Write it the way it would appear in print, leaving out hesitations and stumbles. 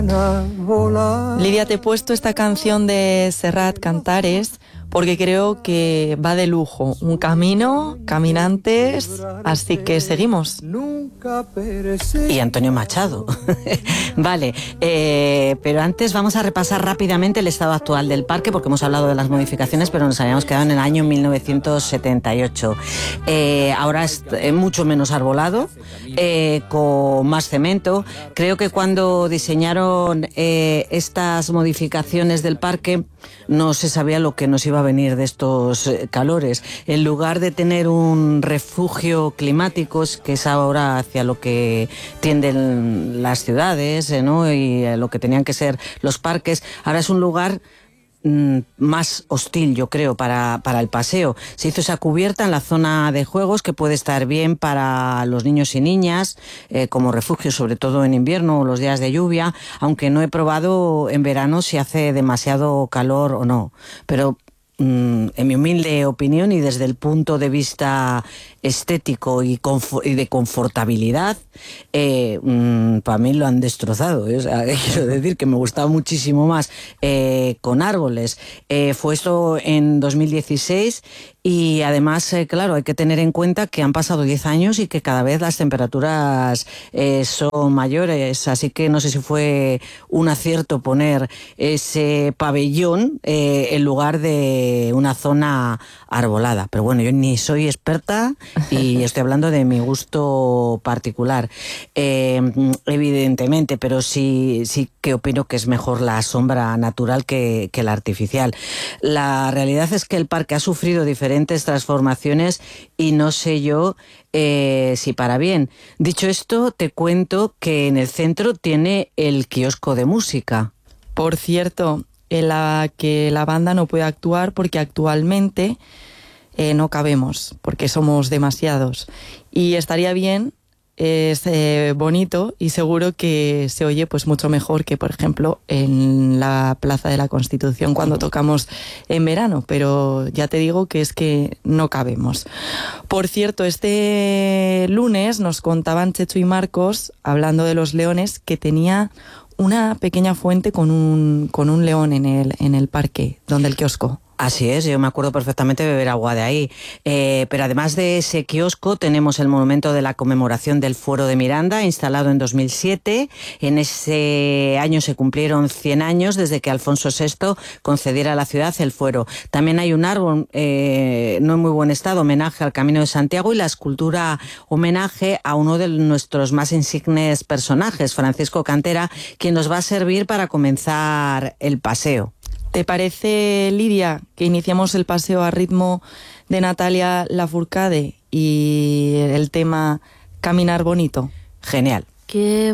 Lidia, te he puesto esta canción de Serrat, Cantares, porque creo que va de lujo. Un camino, caminantes, así que seguimos. Y Antonio Machado. Vale, pero antes vamos a repasar rápidamente el estado actual del parque, porque hemos hablado de las modificaciones, pero nos habíamos quedado en el año 1978. Ahora es mucho menos arbolado, con más cemento. Creo que cuando diseñaron estas modificaciones del parque no se sabía lo que nos iba a venir de estos calores. En lugar de tener un refugio climático, que es ahora hacia lo que tienden las ciudades, ¿no? Y lo que tenían que ser los parques, ahora es un lugar más hostil, yo creo, para el paseo. Se hizo esa cubierta en la zona de juegos, que puede estar bien para los niños y niñas, como refugio, sobre todo en invierno o los días de lluvia, aunque no he probado en verano si hace demasiado calor o no. Pero en mi humilde opinión y desde el punto de vista estético y de confortabilidad, para mí lo han destrozado. O sea, quiero decir que me gustaba muchísimo más con árboles. Fue esto en 2016 y además, claro, hay que tener en cuenta que han pasado 10 años y que cada vez las temperaturas son mayores, así que no sé si fue un acierto poner ese pabellón en lugar de una zona arbolada. Pero bueno, yo ni soy experta y estoy hablando de mi gusto particular, evidentemente, pero sí que opino que es mejor la sombra natural que la artificial. La realidad es que el parque ha sufrido diferentes transformaciones y no sé yo si para bien. Dicho esto, te cuento que en el centro tiene el kiosco de música. Por cierto, en la que la banda no puede actuar porque actualmente no cabemos, porque somos demasiados. Y estaría bien, es bonito y seguro que se oye pues mucho mejor que, por ejemplo, en la Plaza de la Constitución cuando tocamos en verano, pero ya te digo que es que no cabemos. Por cierto, este lunes nos contaban Chechu y Marcos, hablando de los leones, que tenía una pequeña fuente con un león en el parque, donde el kiosco. Así es, yo me acuerdo perfectamente de beber agua de ahí. Pero además de ese kiosco tenemos el monumento de la conmemoración del Fuero de Miranda, instalado en 2007. En ese año se cumplieron 100 años desde que Alfonso VI concediera a la ciudad el fuero. También hay un árbol no en muy buen estado, homenaje al Camino de Santiago, y la escultura homenaje a uno de nuestros más insignes personajes, Francisco Cantera, quien nos va a servir para comenzar el paseo. ¿Te parece, Lidia, que iniciamos el paseo a ritmo de Natalia Lafourcade y el tema Caminar Bonito? Genial.